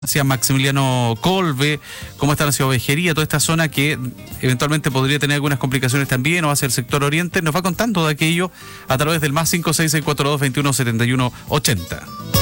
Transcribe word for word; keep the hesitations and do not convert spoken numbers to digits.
hacia Maximiliano Colbe, cómo está la ciudad Ovejería, toda esta zona que eventualmente podría tener algunas complicaciones también, o hacia el sector oriente. Nos va contando de aquello a través del más cinco seis seis cuatro dos veintiuno setenta y uno ochenta.